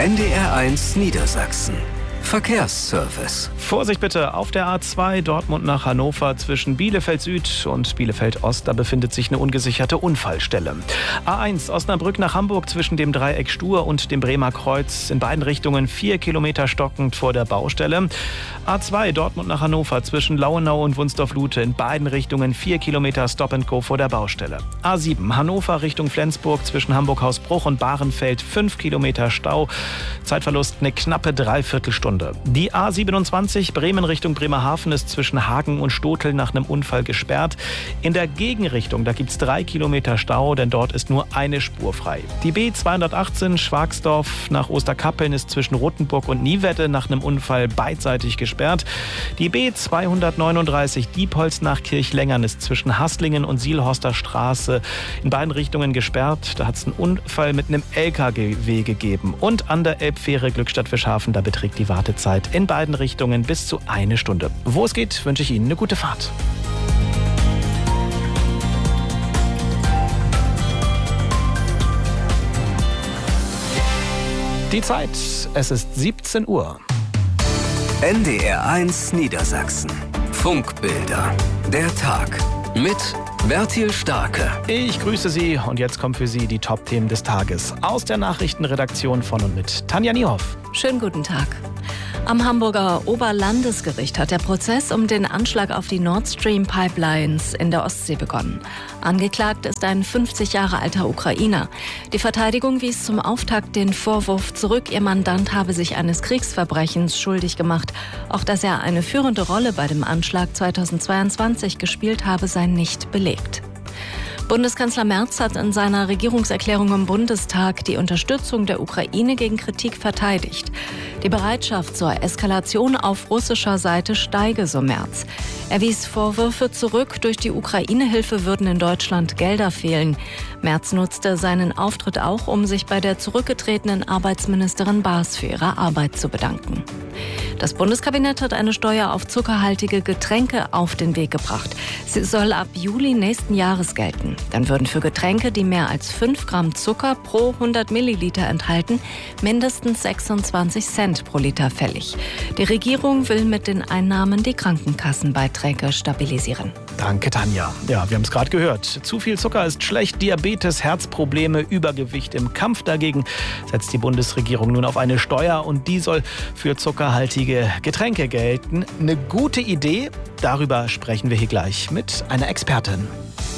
NDR1 Niedersachsen. Verkehrsservice. Vorsicht bitte auf der A2 Dortmund nach Hannover zwischen Bielefeld Süd und Bielefeld Ost. Da befindet sich eine ungesicherte Unfallstelle. A1 Osnabrück nach Hamburg zwischen dem Dreieck Stur und dem Bremer Kreuz. In beiden Richtungen 4 Kilometer stockend vor der Baustelle. A2 Dortmund nach Hannover zwischen Lauenau und Wunsdorf-Lute. In beiden Richtungen 4 Kilometer Stop and Go vor der Baustelle. A7 Hannover Richtung Flensburg zwischen Hamburg-Hausbruch und Bahrenfeld 5 Kilometer Stau. Zeitverlust eine knappe Dreiviertelstunde. Die A27 Bremen Richtung Bremerhaven ist zwischen Hagen und Stotel nach einem Unfall gesperrt. In der Gegenrichtung, da gibt es 3 Kilometer Stau, denn dort ist nur eine Spur frei. Die B218 Schwagsdorf nach Osterkappeln ist zwischen Rottenburg und Niewedde nach einem Unfall beidseitig gesperrt. Die B239 Diepholz nach Kirchlengern ist zwischen Haslingen und Sielhorster Straße in beiden Richtungen gesperrt. Da hat es einen Unfall mit einem LKW gegeben. Und an der Elbfähre Glückstadt-Fischhafen, da beträgt die Wartezeit in beiden Richtungen bis zu 1 Stunde. Wo es geht, wünsche ich Ihnen eine gute Fahrt. Die Zeit, es ist 17 Uhr. NDR1 Niedersachsen. Funkbilder. Der Tag. Mit Bertil Starke. Ich grüße Sie und jetzt kommen für Sie die Top-Themen des Tages. Aus der Nachrichtenredaktion von und mit Tanja Niehoff. Schönen guten Tag. Am Hamburger Oberlandesgericht hat der Prozess um den Anschlag auf die Nord Stream Pipelines in der Ostsee begonnen. Angeklagt ist ein 50 Jahre alter Ukrainer. Die Verteidigung wies zum Auftakt den Vorwurf zurück, ihr Mandant habe sich eines Kriegsverbrechens schuldig gemacht. Auch dass er eine führende Rolle bei dem Anschlag 2022 gespielt habe, sei nicht belegt. Bundeskanzler Merz hat in seiner Regierungserklärung im Bundestag die Unterstützung der Ukraine gegen Kritik verteidigt. Die Bereitschaft zur Eskalation auf russischer Seite steige, so Merz. Er wies Vorwürfe zurück, durch die Ukraine-Hilfe würden in Deutschland Gelder fehlen. Merz nutzte seinen Auftritt auch, um sich bei der zurückgetretenen Arbeitsministerin Baas für ihre Arbeit zu bedanken. Das Bundeskabinett hat eine Steuer auf zuckerhaltige Getränke auf den Weg gebracht. Sie soll ab Juli nächsten Jahres gelten. Dann würden für Getränke, die mehr als 5 Gramm Zucker pro 100 Milliliter enthalten, mindestens 26 Cent pro Liter fällig. Die Regierung will mit den Einnahmen die Krankenkassenbeiträge stabilisieren. Danke, Tanja. Ja, wir haben es gerade gehört. Zu viel Zucker ist schlecht. Diabetes, Herzprobleme, Übergewicht. Im Kampf dagegen setzt die Bundesregierung nun auf eine Steuer und die soll für zuckerhaltige Getränke gelten. Eine gute Idee. Darüber sprechen wir hier gleich mit einer Expertin.